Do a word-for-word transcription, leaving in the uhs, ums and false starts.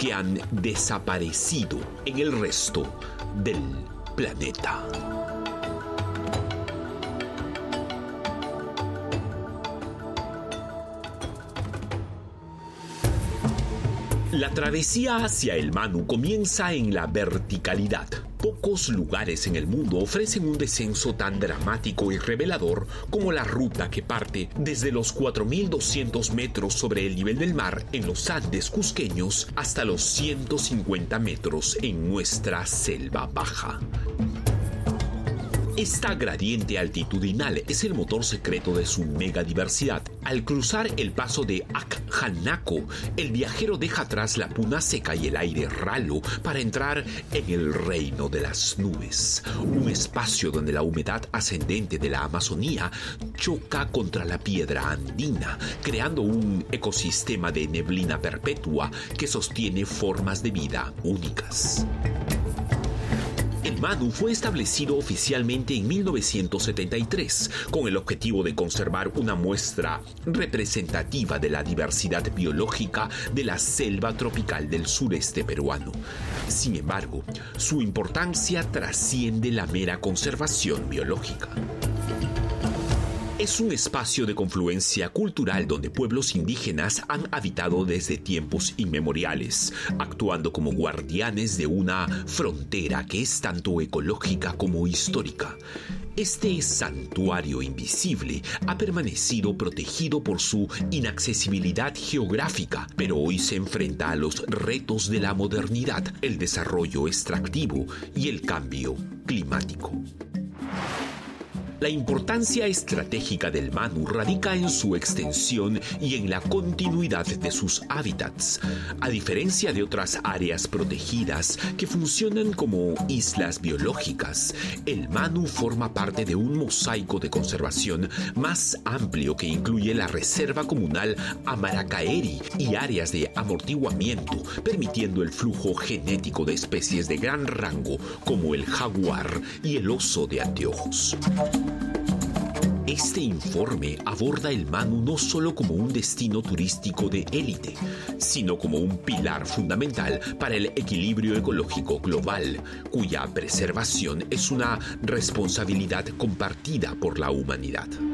que han desaparecido en el resto del planeta. La travesía hacia el Manu comienza en la verticalidad. Pocos lugares en el mundo ofrecen un descenso tan dramático y revelador como la ruta que parte desde los cuatro mil doscientos metros sobre el nivel del mar en los Andes cusqueños hasta los ciento cincuenta metros en nuestra selva baja. Esta gradiente altitudinal es el motor secreto de su megadiversidad. Al cruzar el paso de Akjanaco, el viajero deja atrás la puna seca y el aire ralo para entrar en el reino de las nubes, un espacio donde la humedad ascendente de la Amazonía choca contra la piedra andina, creando un ecosistema de neblina perpetua que sostiene formas de vida únicas. El Manu fue establecido oficialmente en mil novecientos setenta y tres con el objetivo de conservar una muestra representativa de la diversidad biológica de la selva tropical del sureste peruano. Sin embargo, su importancia trasciende la mera conservación biológica. Es un espacio de confluencia cultural donde pueblos indígenas han habitado desde tiempos inmemoriales, actuando como guardianes de una frontera que es tanto ecológica como histórica. Este santuario invisible ha permanecido protegido por su inaccesibilidad geográfica, pero hoy se enfrenta a los retos de la modernidad, el desarrollo extractivo y el cambio climático. La importancia estratégica del Manu radica en su extensión y en la continuidad de sus hábitats. A diferencia de otras áreas protegidas que funcionan como islas biológicas, el Manu forma parte de un mosaico de conservación más amplio que incluye la Reserva Comunal Amaracaeri y áreas de amortiguamiento, permitiendo el flujo genético de especies de gran rango como el jaguar y el oso de anteojos. Este informe aborda el Manu no solo como un destino turístico de élite, sino como un pilar fundamental para el equilibrio ecológico global, cuya preservación es una responsabilidad compartida por la humanidad.